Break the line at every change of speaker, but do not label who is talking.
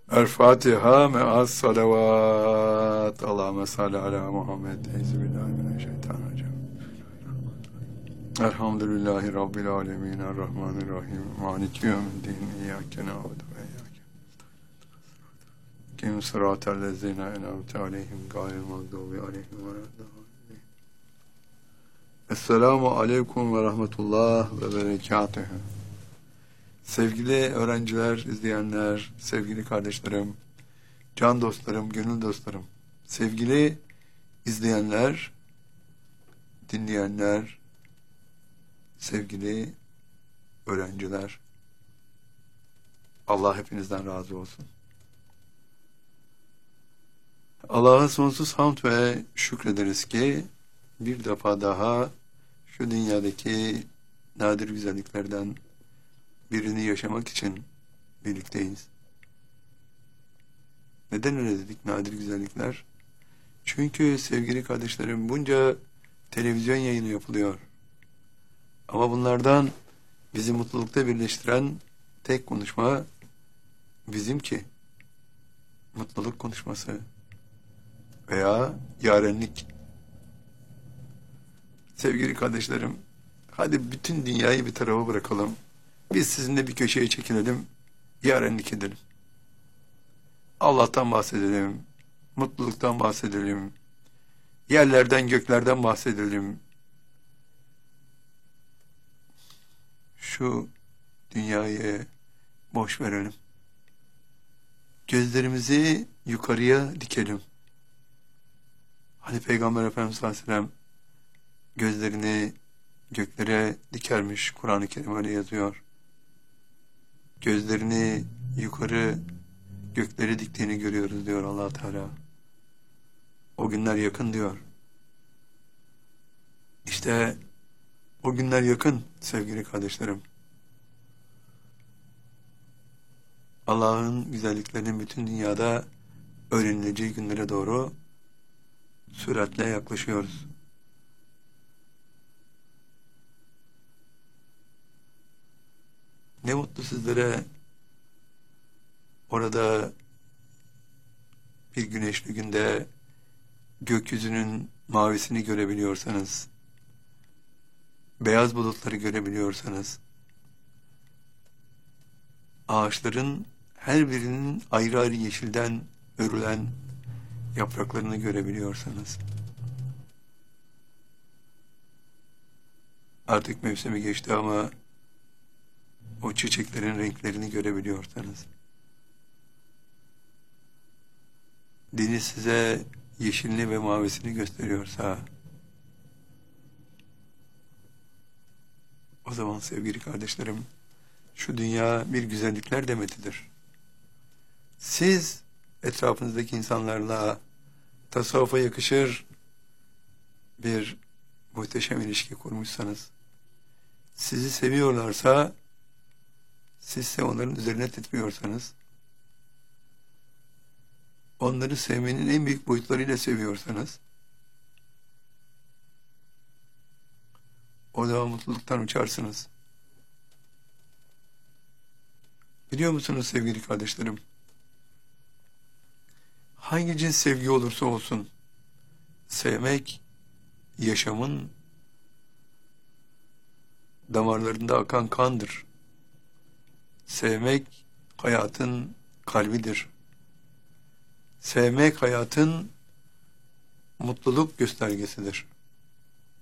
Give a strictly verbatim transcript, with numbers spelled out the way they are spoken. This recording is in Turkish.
El-Fatiha me'as salavat. Allahümme salli ala Muhammed. Euzubillahimineşşeytanirracim. Elhamdülillahi Rabbil alemin. Errahmanirrahim. Maliki yevmiddin. İyyâke na'budu ve iyyâke nestaîn. Sıratellezîne en'amte aleyhim gayril mağdûbi aleyhim veleddâllîn. Esselamu aleyküm ve rahmetullah ve berekatühü. Sevgili öğrenciler, izleyenler, sevgili kardeşlerim, can dostlarım, gönül dostlarım, sevgili izleyenler, dinleyenler, sevgili öğrenciler, Allah hepinizden razı olsun. Allah'a sonsuz hamd ve şükrederiz ki bir defa daha şu dünyadaki nadir güzelliklerden birini yaşamak için birlikteyiz. Neden öyle dedik nadir güzellikler? Çünkü sevgili kardeşlerim bunca televizyon yayını yapılıyor. Ama bunlardan bizi mutlulukta birleştiren tek konuşma bizimki. Mutluluk konuşması veya yarenlik. Sevgili kardeşlerim, hadi bütün dünyayı bir tarafa bırakalım. Biz sizinle bir köşeye çekilelim, yarenlik edelim. Allah'tan bahsedelim, mutluluktan bahsedelim, yerlerden göklerden bahsedelim. Şu dünyayı boş verelim. Gözlerimizi yukarıya dikelim. Hani Peygamber Efendimiz sallallahu aleyhi ve sellem gözlerini göklere dikermiş, Kur'an-ı Kerim öyle yazıyor. Gözlerini yukarı göklere diktiğini görüyoruz diyor Allah Teala. O günler yakın diyor. İşte o günler yakın sevgili kardeşlerim. Allah'ın güzelliklerinin bütün dünyada öğrenileceği günlere doğru süratle yaklaşıyoruz. Ne mutlu sizlere orada bir güneşli günde gökyüzünün mavisini görebiliyorsanız, beyaz bulutları görebiliyorsanız, ağaçların her birinin ayrı ayrı yeşilden örülen yapraklarını görebiliyorsanız, artık mevsimi geçti ama o çiçeklerin renklerini görebiliyorsanız, deniz size yeşilini ve mavisini gösteriyorsa, o zaman sevgili kardeşlerim, şu dünya bir güzellikler demetidir. Siz etrafınızdaki insanlarla tasavvufa yakışır bir muhteşem ilişki kurmuşsanız, sizi seviyorlarsa, sizse onların üzerine titriyorsanız, onları sevmenin en büyük boyutlarıyla seviyorsanız, o zaman mutluluktan uçarsınız. Biliyor musunuz sevgili kardeşlerim? Hangi cins sevgi olursa olsun, sevmek, yaşamın damarlarında akan kandır. Sevmek, hayatın kalbidir. Sevmek, hayatın mutluluk göstergesidir.